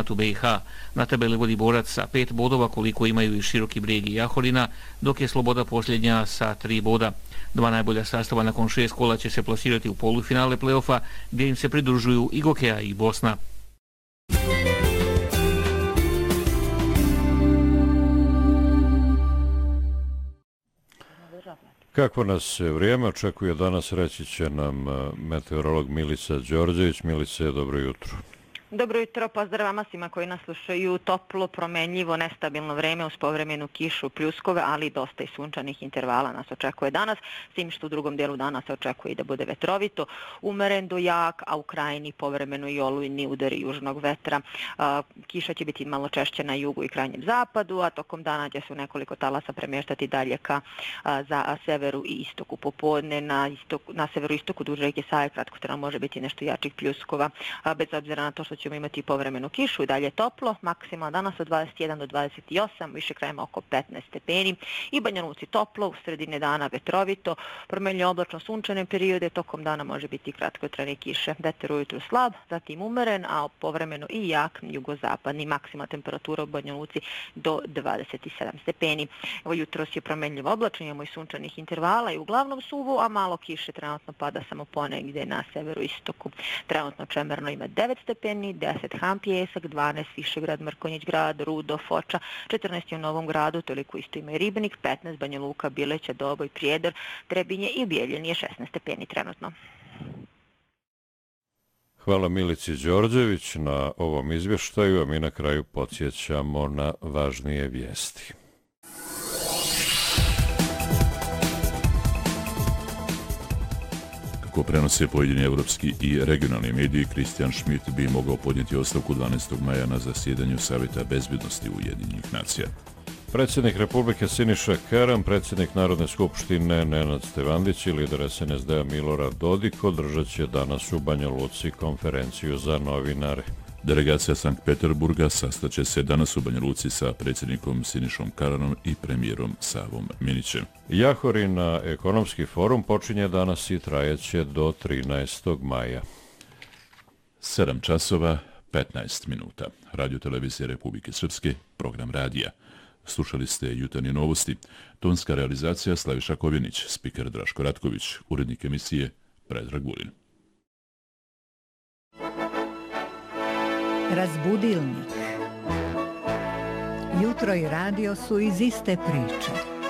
šampionatu BiH. Na tabeli vodi Borac sa 5 bodova koliko imaju i Široki Brijeg i Jahorina, dok je Sloboda posljednja sa 3 boda. Dva najbolja sastava nakon 6 kola će se plasirati u polufinale play-offa gdje im se pridružuju i Gokeja i Bosna. Kako nas vrijeme očekuje danas, reći će nam meteorolog Milica Đorđević. Milice, dobro jutro. Dobro jutro, pozdrav vama svima koji nas slušaju. Toplo, promenljivo, nestabilno vreme uz povremenu kišu, pljuskove, ali dosta i sunčanih intervala nas očekuje danas. S tim što u drugom dijelu dana se očekuje i da bude vetrovito, umeren do jak, a u krajini povremeno i olujni udari južnog vetra. Kiša će biti malo češće na jugu i krajnjem zapadu, a tokom dana će se u nekoliko talasa premještati dalje ka za severu i istoku popodne. Na severu i istoku duž reke Save kratkotrajno može biti nešto jačih pljuskova, bez obzira na to što ćemo imati povremenu kišu i dalje toplo, maksimalno danas od 21 do 28, više krajima oko 15 stepeni i Banja Luci toplo, u sredine dana vetrovito, promenljivo oblačno sunčane periode, tokom dana može biti kratkotrajne kiše, vetar ujutru slab, zatim umeren, a povremeno i jak jugozapadni, maksimalna temperatura u Banja Luci do 27 stepeni. Evo jutros je promenljivo oblačno, imamo i sunčanih intervala i uglavnom suvo, a malo kiše trenutno pada samo ponegdje na severu istoku. Trenutno čemerno ima 9 stepeni, 10 Han Pijesak, 12 Višegrad, Mrkonjić grad, Rudo, Foča, 14 u Novom gradu, toliko isto ima i Ribnik, 15 Banja Luka, Bileća, Doboj, Prijedor, Trebinje i Bijeljin je 16 stepeni trenutno. Hvala Milici Đorđević na ovom izvještaju, a mi na kraju podsjećamo na važnije vijesti. Kako prenose pojedini evropski i regionalni mediji, Christian Schmidt bi mogao podnijeti ostavku 12. maja na zasjedanju Savjeta bezbjednosti Ujedinjenih nacija. Predsjednik Republike Siniša Keran, predsjednik Narodne skupštine Nenad Stevandić i lider SNSD-a Milorad Dodik održat će danas u Banja Luci konferenciju za novinare. Delegacija Sankt Peterburga sastaće se danas u Banja Luci sa predsjednikom Sinišom Karanom i premijerom Savom Minićem. Jahorina ekonomski forum počinje danas i trajeće do 13. maja. 7 časova, 15 minuta. Radio Televizije Republike Srpske, program radija. Slušali ste jutarnje novosti. Tonska realizacija Slaviša Kovjenić, spiker Draško Ratković, urednik emisije Predrag Vulin. Razbudilnik. Jutro i radio su iz iste priče.